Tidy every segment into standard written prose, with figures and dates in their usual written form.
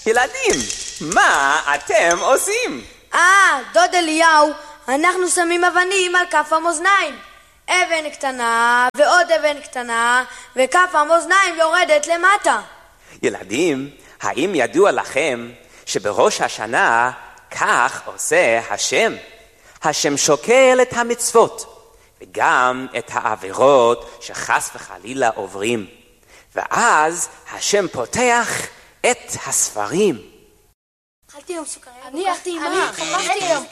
ילדים, מה אתם עושים? דוד אליהו, אנחנו שמים אבנים על כף המאזניים. אבן קטנה ועוד אבן קטנה, וכף המאזניים יורדת למטה. ילדים, האם ידוע לכם שבראש השנה כך עושה השם? השם שוקל את המצוות וגם את העבירות שחס וחלילה עוברים, ואז השם פותח את הספרים. אכלתי יום סוכריה. אני חפשתי יום.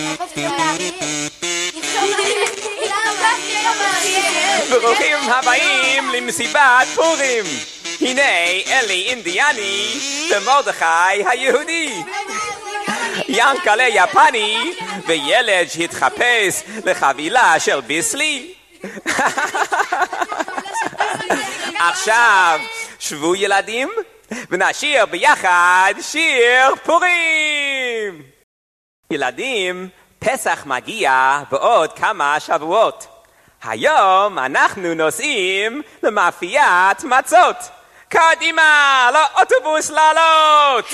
ברוכים הבאים למסיבת פורים. הנה אלי אינדיאני ומרדכי היהודי, ינקלה יפני וילד שהתחפש לחבילה של ביסלי. עכשיו שבו ילדים ונשיר ביחד שיר פורים. ילדים, פסח מגיע בעוד כמה שבועות. היום אנחנו נוסעים למאפיית מצות. קדימה, לאוטובוס לעלות!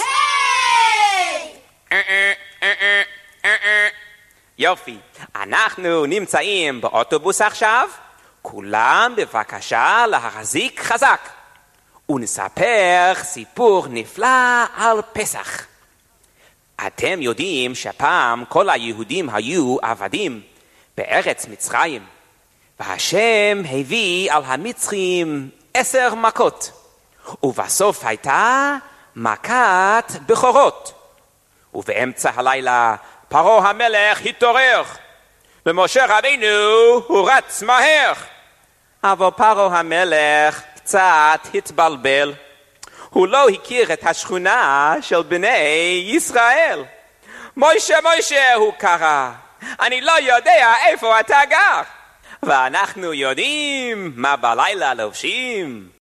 יופי, אנחנו נמצאים באוטובוס עכשיו. כולם בבקשה להחזיק חזק ונספר סיפור נפלא על פסח. אתם יודעים שפעם כל היהודים היו עבדים בארץ מצרים, והשם הביא על המצרים 10 מכות, ובסוף הייתה מכת בכורות. ובאמצע הלילה פרעה המלך התעורר, ומשה רבינו הוא רץ מהר. אבל פרעה המלך קצת התבלבל, הוא לא הכיר את השכונה של בני ישראל. מוישה מוישה הוא קרא, אני לא יודע איפה אתה גר. ואנחנו יודעים מה בלילה לובשים.